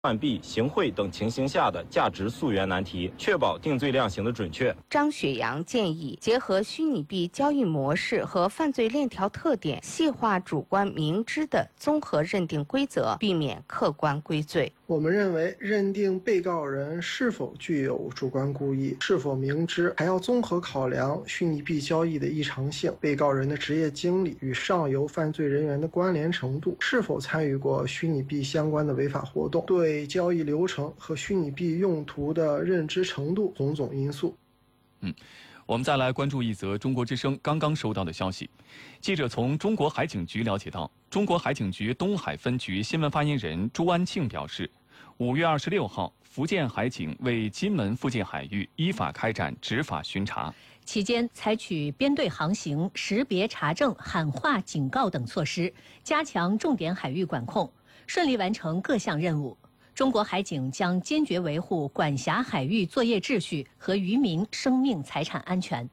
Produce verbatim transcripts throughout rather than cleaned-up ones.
换币、行贿等情形下的价值溯源难题，确保定罪量刑的准确。 张雪阳建议，结合虚拟币交易模式和犯罪链条特点，细化主观明知的综合认定规则，避免客观归罪。 我们认为，认定被告人是否具有主观故意、是否明知，还要综合考量虚拟币交易的异常性、被告人的职业经历与上游犯罪人员的关联程度、是否参与过虚拟币相关的违法活动、对交易流程和虚拟币用途的认知程度种种因素。 嗯。我们再来关注一则中国之声刚刚收到的消息。记者从中国海警局了解到，中国海警局东海分局新闻发言人朱安庆表示，五月二十六号，福建海警为金门附近海域依法开展执法巡查， 期间采取编队航行、识别查证、喊话警告等措施，加强重点海域管控，顺利完成各项任务。中国海警将坚决维护管辖海域作业秩序和渔民生命财产安全。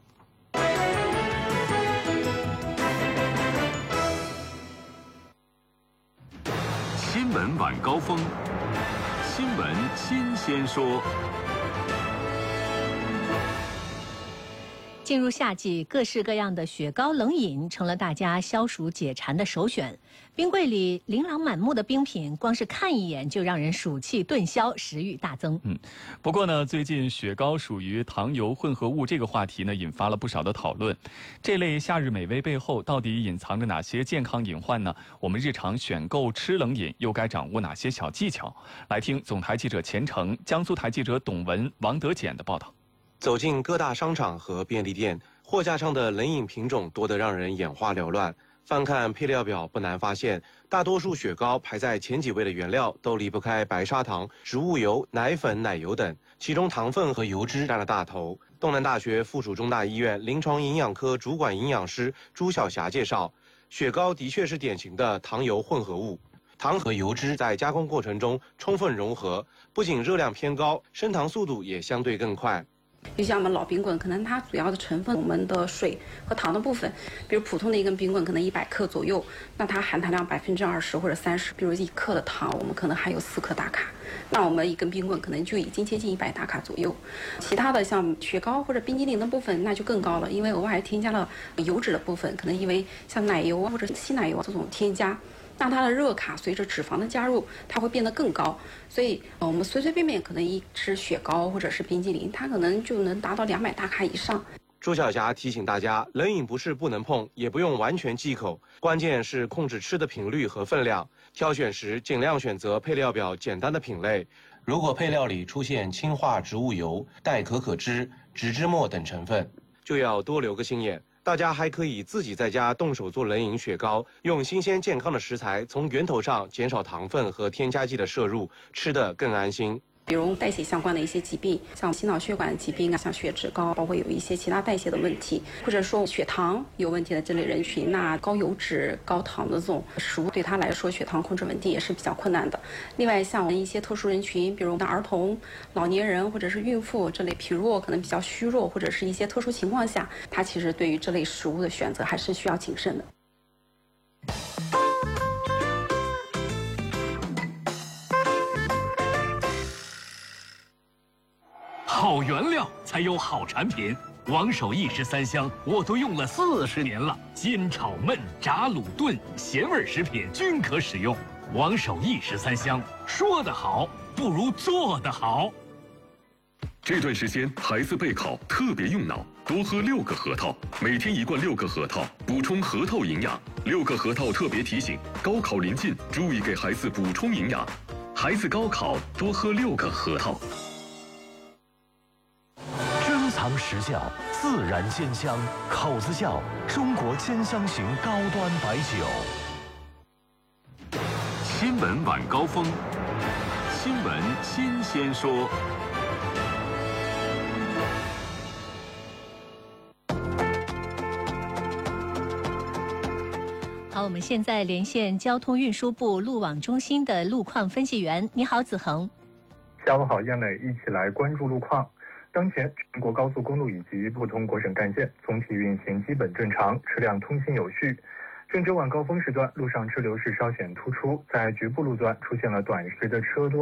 新闻晚高峰，新闻新鲜说。 进入夏季，各式各样的雪糕冷饮成了大家消暑解馋的首选。冰柜里琳琅满目的冰品，光是看一眼就让人暑气顿消，食欲大增。 嗯，不过呢，最近雪糕属于糖油混合物这个话题呢，引发了不少的讨论。这类夏日美味背后，到底隐藏着哪些健康隐患呢？我们日常选购吃冷饮又该掌握哪些小技巧？来听总台记者钱程、江苏台记者董文、王德简的报道。 走进各大商场和便利店，货架上的冷饮品种多得让人眼花缭乱。翻看配料表，不难发现，大多数雪糕排在前几位的原料都离不开白砂糖、植物油、奶粉、奶油等，其中糖分和油脂占了大头。东南大学附属中大医院临床营养科主管营养师朱晓霞介绍，雪糕的确是典型的糖油混合物。糖和油脂在加工过程中充分融合，不仅热量偏高，升糖速度也相对更快。 就像我们老冰棍，可能它主要的成分我们的水和糖的部分，比如普通的一根冰棍可能一百克左右，那它含糖量百分之二十或者三十，比如一克的糖，我们可能含有四克大卡，那我们一根冰棍可能就已经接近一百大卡左右。其他的像雪糕或者冰激凌的部分，那就更高了，因为额外添加了油脂的部分，可能因为像奶油或者稀奶油这种添加。那它的热卡随着脂肪的加入，它会变得更高，所以呃我们随随便便可能一吃雪糕或者是冰激凌，它可能就能达到两百大卡以上。 朱晓霞提醒大家，冷饮不是不能碰，也不用完全忌口，关键是控制吃的频率和分量。挑选时尽量选择配料表简单的品类，如果配料里出现氢化植物油、代可可脂、植脂末等成分，就要多留个心眼。大家还可以自己在家动手做冷饮雪糕，用新鲜健康的食材，从源头上减少糖分和添加剂的摄入，吃得更安心。 比如代谢相关的一些疾病，像心脑血管疾病啊，像血脂高，包括有一些其他代谢的问题，或者说血糖有问题的这类人群，那高油脂、高糖的这种食物对他来说，血糖控制稳定也是比较困难的。另外，像一些特殊人群，比如儿童、老年人或者是孕妇这类疲弱、可能比较虚弱，或者是一些特殊情况下，他其实对于这类食物的选择还是需要谨慎的。 好原料才有好产品，王守义十三香我都用了四十年了，煎炒焖炸卤炖咸味食品均可使用。王守义十三香，说得好不如做得好。 这段时间孩子备考特别用脑，多喝六个核桃，每天一罐六个核桃，补充核桃营养。六个核桃特别提醒：高考临近，注意给孩子补充营养。孩子高考多喝六个核桃。 珍藏实窖，自然鲜香，口子窖中国千香型高端白酒。 新闻晚高峰，新闻新鲜说。 好，我们现在连线交通运输部路网中心的路况分析员。你好，子恒。 下午好，燕磊，一起来关注路况。当前全国高速公路以及不同国省干线总体运行基本正常，车辆通行有序。郑州晚高峰时段，路上车流是稍显突出，在局部路段出现了短时的车多。